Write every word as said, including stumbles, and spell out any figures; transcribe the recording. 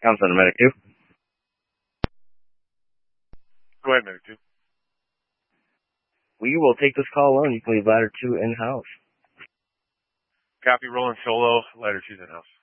Comes on Medic two. Go ahead, Medic two. We will take this call on. You can leave ladder two in-house. Copy, rolling solo, ladder two's in-house.